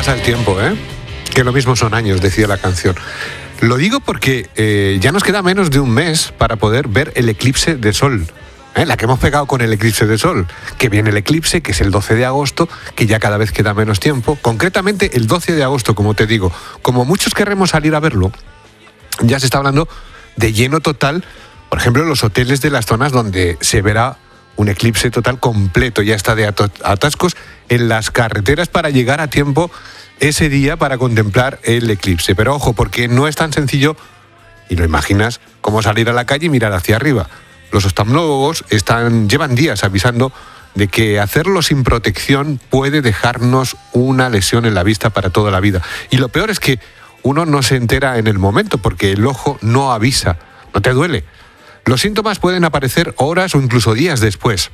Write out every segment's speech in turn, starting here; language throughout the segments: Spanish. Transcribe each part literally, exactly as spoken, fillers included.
pasa el tiempo, ¿eh? Que lo mismo son años, decía la canción. Lo digo porque eh, ya nos queda menos de un mes para poder ver el eclipse de sol. ¿Eh? La que hemos pegado con el eclipse de sol, que viene el eclipse, que es el doce de agosto, que ya cada vez queda menos tiempo. Concretamente el doce de agosto, como te digo, como muchos querremos salir a verlo, ya se está hablando de lleno total, por ejemplo, en los hoteles de las zonas donde se verá un eclipse total completo, ya está de atascos en las carreteras para llegar a tiempo ese día para contemplar el eclipse. Pero ojo, porque no es tan sencillo, y lo imaginas, como salir a la calle y mirar hacia arriba. Los oftalmólogos están, llevan días avisando de que hacerlo sin protección puede dejarnos una lesión en la vista para toda la vida. Y lo peor es que uno no se entera en el momento porque el ojo no avisa, no te duele. Los síntomas pueden aparecer horas o incluso días después.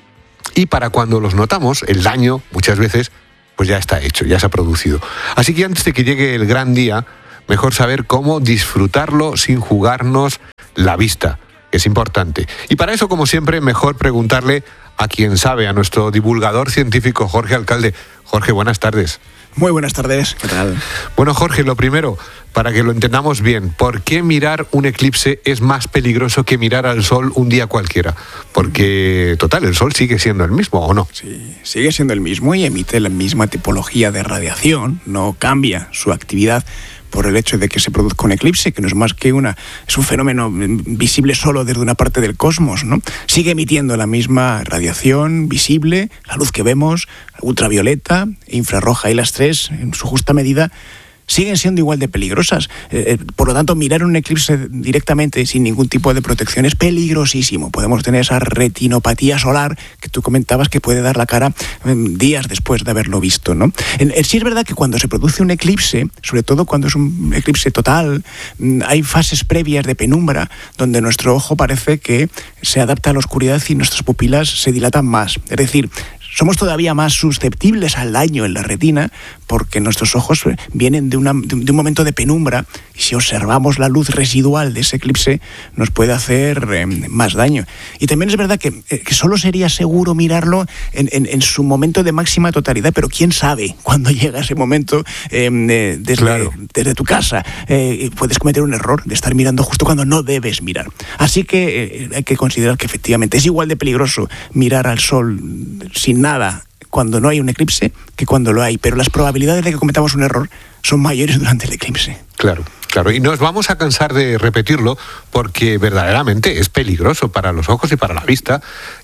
Y para cuando los notamos, el daño, muchas veces, pues ya está hecho, ya se ha producido. Así que antes de que llegue el gran día, mejor saber cómo disfrutarlo sin jugarnos la vista. Es importante. Y para eso, como siempre, mejor preguntarle a quien sabe, a nuestro divulgador científico Jorge Alcalde. Jorge, buenas tardes. Muy buenas tardes, ¿qué tal? Bueno, Jorge, lo primero, para que lo entendamos bien, ¿por qué mirar un eclipse es más peligroso que mirar al sol un día cualquiera? Porque, total, el sol sigue siendo el mismo, ¿o no? Sí, sigue siendo el mismo y emite la misma tipología de radiación, no cambia su actividad por el hecho de que se produzca un eclipse, que no es más que una, es un fenómeno visible solo desde una parte del cosmos, ¿no? Sigue emitiendo la misma radiación visible, la luz que vemos, ultravioleta, infrarroja, y las tres, en su justa medida, siguen siendo igual de peligrosas. Eh, por lo tanto, mirar un eclipse directamente sin ningún tipo de protección es peligrosísimo. Podemos tener esa retinopatía solar que tú comentabas que puede dar la cara eh, días después de haberlo visto, ¿no? En, en, sí es verdad que cuando se produce un eclipse, sobre todo cuando es un eclipse total, hay fases previas de penumbra donde nuestro ojo parece que se adapta a la oscuridad y nuestras pupilas se dilatan más. Es decir, somos todavía más susceptibles al daño en la retina porque nuestros ojos vienen de, una, de un momento de penumbra y si observamos la luz residual de ese eclipse nos puede hacer eh, más daño. Y también es verdad que, eh, que solo sería seguro mirarlo en, en, en su momento de máxima totalidad, pero quién sabe cuándo llega ese momento eh, eh, desde, claro. desde tu casa. Eh, puedes cometer un error de estar mirando justo cuando no debes mirar. Así que eh, hay que considerar que efectivamente es igual de peligroso mirar al sol sin nada cuando no hay un eclipse que cuando lo hay, pero las probabilidades de que cometamos un error son mayores durante el eclipse. Claro, claro, y nos vamos a cansar de repetirlo porque verdaderamente es peligroso para los ojos y para la vista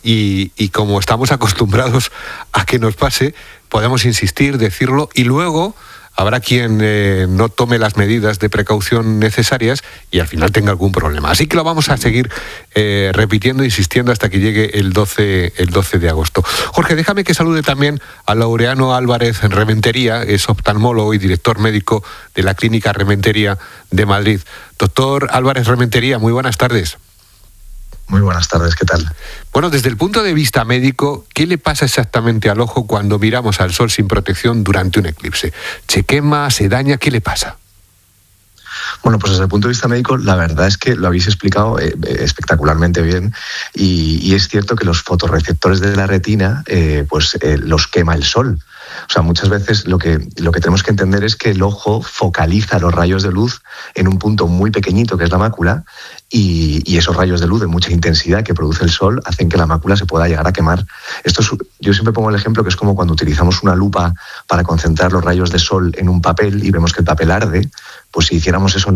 y, y como estamos acostumbrados a que nos pase, podemos insistir, decirlo y luego habrá quien eh, no tome las medidas de precaución necesarias y al final tenga algún problema. Así que lo vamos a seguir eh, repitiendo, insistiendo hasta que llegue el doce, el doce de agosto. Jorge, déjame que salude también a Laureano Álvarez Rementería, es oftalmólogo y director médico de la Clínica Rementería de Madrid. Doctor Álvarez Rementería, muy buenas tardes. Muy buenas tardes, ¿qué tal? Bueno, desde el punto de vista médico, ¿qué le pasa exactamente al ojo cuando miramos al sol sin protección durante un eclipse? ¿Se quema, se daña? ¿Qué le pasa? Bueno, pues desde el punto de vista médico, la verdad es que lo habéis explicado eh, espectacularmente bien y, y es cierto que los fotorreceptores de la retina, eh, pues eh, los quema el sol. O sea, muchas veces lo que, lo que tenemos que entender es que el ojo focaliza los rayos de luz en un punto muy pequeñito que es la mácula y, y esos rayos de luz de mucha intensidad que produce el sol hacen que la mácula se pueda llegar a quemar. Esto es, yo siempre pongo el ejemplo que es como cuando utilizamos una lupa para concentrar los rayos de sol en un papel y vemos que el papel arde, pues si hiciéramos eso...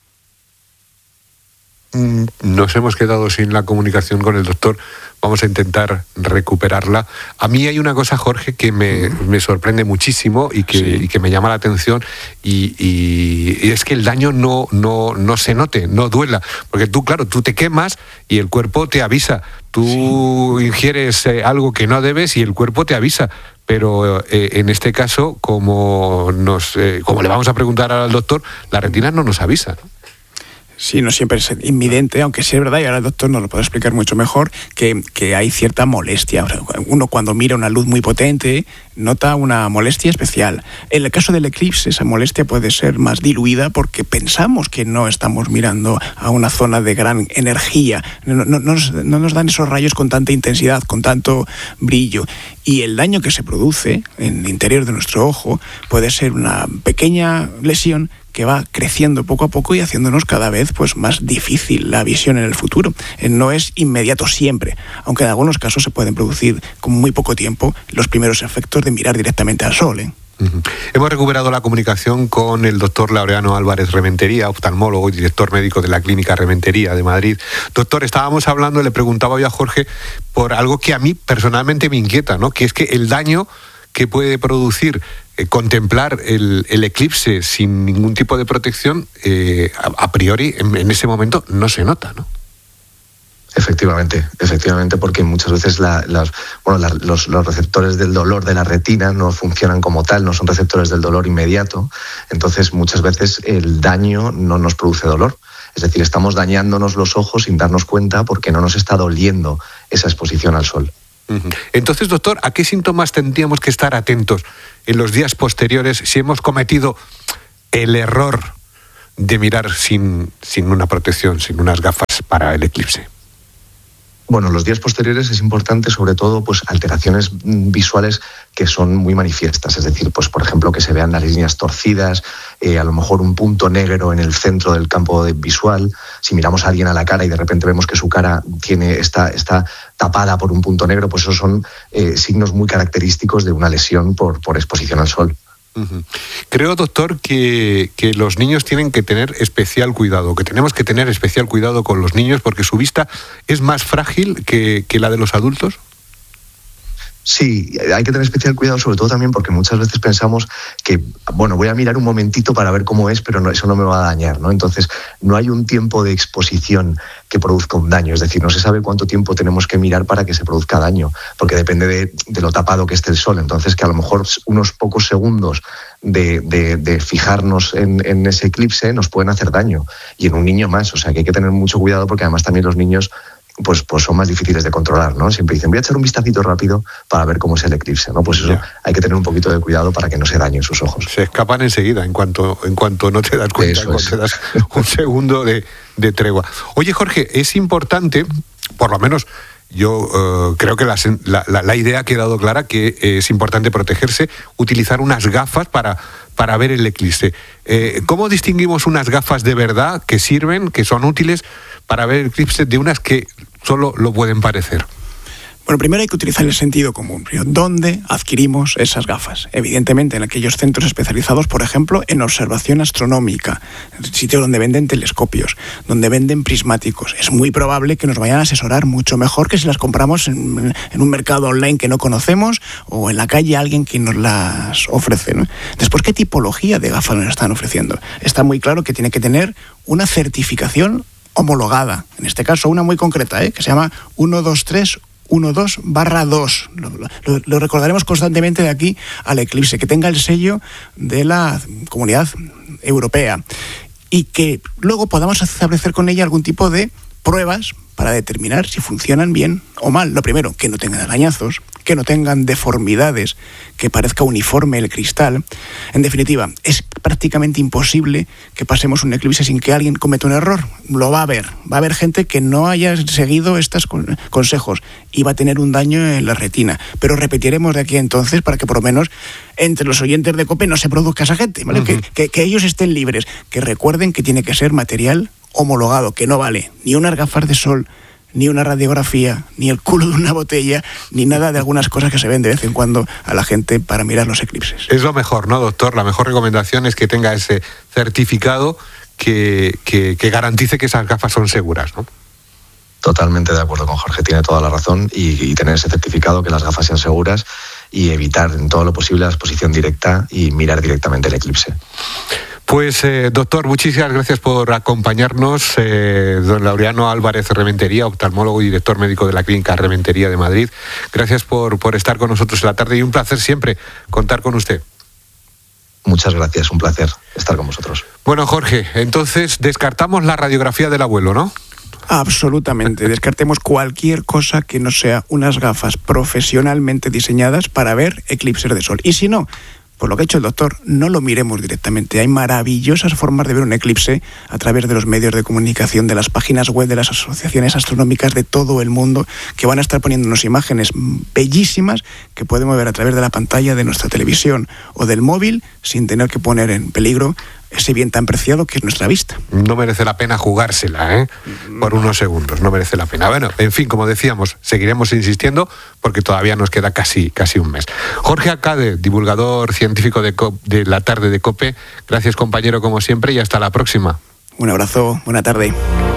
Nos hemos quedado sin la comunicación con el doctor. Vamos a intentar recuperarla. A mí hay una cosa, Jorge, que me, me sorprende muchísimo y que, sí. y que me llama la atención y, y, y es que el daño no, no, no se note, no duela. Porque tú, claro, tú te quemas y el cuerpo te avisa. Tú sí. ingieres eh, algo que no debes y el cuerpo te avisa. Pero eh, en este caso, como, nos, eh, como le vamos a preguntar al doctor, la retina no nos avisa, ¿no? Sí, no siempre es inminente, aunque sí es verdad, y ahora el doctor nos lo puede explicar mucho mejor, que, que hay cierta molestia. O sea, uno cuando mira una luz muy potente nota una molestia especial. En el caso del eclipse, esa molestia puede ser más diluida porque pensamos que no estamos mirando a una zona de gran energía. No, no, no, nos, no nos dan esos rayos con tanta intensidad, con tanto brillo. Y el daño que se produce en el interior de nuestro ojo puede ser una pequeña lesión que va creciendo poco a poco y haciéndonos cada vez pues, más difícil la visión en el futuro. Eh, no es inmediato siempre, aunque en algunos casos se pueden producir con muy poco tiempo los primeros efectos de mirar directamente al sol. ¿eh? Uh-huh. Hemos recuperado la comunicación con el doctor Laureano Álvarez Rementería, oftalmólogo y director médico de la Clínica Rementería de Madrid. Doctor, estábamos hablando, le preguntaba yo a Jorge por algo que a mí personalmente me inquieta, ¿no? Que es que el daño que puede producir eh, contemplar el, el eclipse sin ningún tipo de protección, eh, a, a priori en, en ese momento no se nota, ¿no? Efectivamente, efectivamente, porque muchas veces la, las, bueno, la, los, los receptores del dolor de la retina no funcionan como tal, no son receptores del dolor inmediato, entonces muchas veces el daño no nos produce dolor. Es decir, estamos dañándonos los ojos sin darnos cuenta porque no nos está doliendo esa exposición al sol. Entonces, doctor, ¿a qué síntomas tendríamos que estar atentos en los días posteriores si hemos cometido el error de mirar sin, sin una protección, sin unas gafas para el eclipse? Bueno, los días posteriores es importante, sobre todo, pues alteraciones visuales que son muy manifiestas, es decir, pues por ejemplo que se vean las líneas torcidas, eh, a lo mejor un punto negro en el centro del campo visual. Si miramos a alguien a la cara y de repente vemos que su cara tiene está, está tapada por un punto negro, pues esos son eh, signos muy característicos de una lesión por, por exposición al sol. Uh-huh. Creo, doctor, que, que los niños tienen que tener especial cuidado, que tenemos que tener especial cuidado con los niños porque su vista es más frágil que, que la de los adultos. Sí, hay que tener especial cuidado, sobre todo también porque muchas veces pensamos que, bueno, voy a mirar un momentito para ver cómo es, pero no, eso no me va a dañar, ¿no? Entonces, no hay un tiempo de exposición que produzca un daño, es decir, no se sabe cuánto tiempo tenemos que mirar para que se produzca daño, porque depende de, de lo tapado que esté el sol, entonces que a lo mejor unos pocos segundos de, de, de fijarnos en, en ese eclipse nos pueden hacer daño, y en un niño más, o sea que hay que tener mucho cuidado porque además también los niños Pues, pues son más difíciles de controlar, ¿no? Siempre dicen, voy a echar un vistacito rápido para ver cómo es el eclipse, ¿no? Pues eso, yeah. hay que tener un poquito de cuidado para que no se dañen sus ojos. Se escapan enseguida, en cuanto, en cuanto no te das cuenta, en cuanto te das un segundo de, de tregua. Oye, Jorge, es importante, por lo menos yo uh, creo que la, la, la idea ha quedado clara, que es importante protegerse, utilizar unas gafas para, para ver el eclipse. Eh, ¿Cómo distinguimos unas gafas de verdad que sirven, que son útiles para ver el eclipse, de unas que solo lo pueden parecer? Bueno, primero hay que utilizar el sentido común. ¿Dónde adquirimos esas gafas? Evidentemente en aquellos centros especializados, por ejemplo, en observación astronómica, sitios donde venden telescopios, donde venden prismáticos. Es muy probable que nos vayan a asesorar mucho mejor que si las compramos en, en un mercado online que no conocemos o en la calle alguien que nos las ofrece, ¿no? Después, ¿qué tipología de gafas nos están ofreciendo? Está muy claro que tiene que tener una certificación homologada, en este caso una muy concreta, ¿eh? que se llama uno dos tres uno dos barra dos. Lo, lo, lo recordaremos constantemente de aquí al eclipse, que tenga el sello de la Comunidad Europea y que luego podamos establecer con ella algún tipo de pruebas para determinar si funcionan bien o mal. Lo primero, que no tengan arañazos, que no tengan deformidades, que parezca uniforme el cristal. En definitiva, es prácticamente imposible que pasemos un eclipse sin que alguien cometa un error. Lo va a haber. Va a haber gente que no haya seguido estos consejos y va a tener un daño en la retina. Pero repetiremos de aquí entonces para que por lo menos entre los oyentes de COPE no se produzca esa gente, ¿vale? Uh-huh. que, que, que ellos estén libres. Que recuerden que tiene que ser material homologado, que no vale ni unas gafas de sol, ni una radiografía, ni el culo de una botella, ni nada de algunas cosas que se ven de vez en cuando a la gente para mirar los eclipses. Es lo mejor, ¿no, doctor? La mejor recomendación es que tenga ese certificado que, que, que garantice que esas gafas son seguras, ¿no? Totalmente de acuerdo con Jorge, tiene toda la razón, y, y tener ese certificado, que las gafas sean seguras y evitar en todo lo posible la exposición directa y mirar directamente el eclipse. Pues, eh, doctor, muchísimas gracias por acompañarnos. Eh, don Laureano Álvarez Rementería, oftalmólogo y director médico de la Clínica Rementería de Madrid. Gracias por, por estar con nosotros en la tarde y un placer siempre contar con usted. muchas gracias, un placer estar con vosotros. Bueno, Jorge, entonces descartamos la radiografía del abuelo, ¿no? Absolutamente. Descartemos cualquier cosa que no sea unas gafas profesionalmente diseñadas para ver eclipses de sol. Y si no, por lo que ha hecho el doctor, no lo miremos directamente. Hay maravillosas formas de ver un eclipse a través de los medios de comunicación, de las páginas web de las asociaciones astronómicas de todo el mundo, que van a estar poniéndonos imágenes bellísimas que podemos ver a través de la pantalla de nuestra televisión o del móvil sin tener que poner en peligro ese bien tan preciado que es nuestra vista. No merece la pena jugársela, ¿eh? Por unos segundos, no merece la pena. Bueno, en fin, como decíamos, seguiremos insistiendo porque todavía nos queda casi, casi un mes. Jorge Acade, divulgador científico de, Co- de la tarde de COPE, gracias compañero como siempre y hasta la próxima. Un abrazo, buena tarde.